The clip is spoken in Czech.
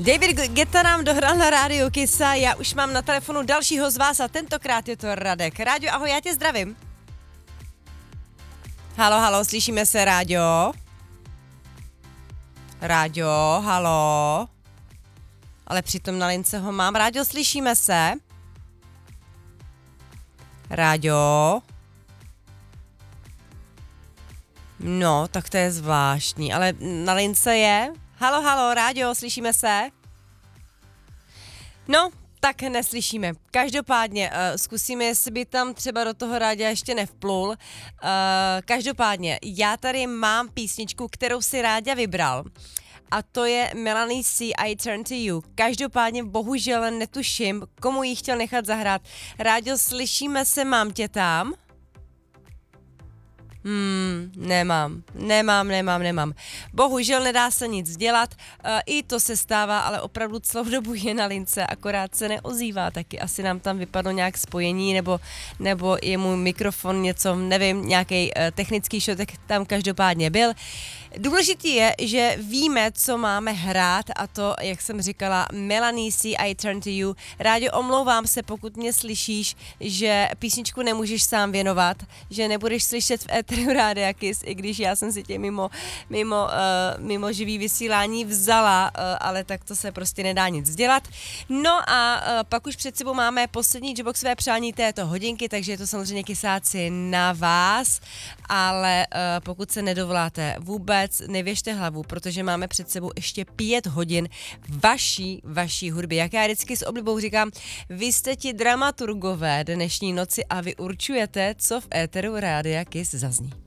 David Guetta nám dohrál na rádiu Kissa, já už mám na telefonu dalšího z vás a tentokrát je to Radek. Ráďo, ahoj, já tě zdravím. Halo, slyšíme se, Ráďo? Ráďo, halo? Ale přitom na lince ho mám. Ráďo, slyšíme se? Ráďo? No, tak to je zvláštní, ale na lince je. Halo, Ráďo, slyšíme se? No, tak neslyšíme. Každopádně zkusíme, jestli by tam třeba do toho Ráďa ještě nevplul. Každopádně, já tady mám písničku, kterou si Ráďa vybral. A to je Melanie C. I Turn to You. Každopádně bohužel netuším, komu ji chtěl nechat zahrát. Ráďo, slyšíme se, mám tě tam? Nemám. Bohužel nedá se nic dělat, i to se stává, ale opravdu celou dobu je na lince, akorát se neozývá, taky asi nám tam vypadlo nějak spojení, nebo je můj mikrofon něco, nevím, nějaký technický šotek tam každopádně byl. Důležitý je, že víme, co máme hrát, a to, jak jsem říkala, Melanie C. I Turn to You. Ráďo, omlouvám se, pokud mě slyšíš, že písničku nemůžeš sám věnovat, že nebudeš slyšet v éteru Rádia Kiss, i když já jsem si tě mimo živý vysílání vzala, ale tak to se prostě nedá nic dělat. No a pak už před sebou máme poslední Jukeboxové přání této hodinky, takže je to samozřejmě, Kisáci, na vás, ale pokud se nedovoláte, vůbec nevěžte hlavu, protože máme před sebou ještě 5 hodin vaší hudby. Jak já vždycky s oblibou říkám, vy jste ti dramaturgové dnešní noci a vy určujete, co v éteru Rádia Kiss zazní.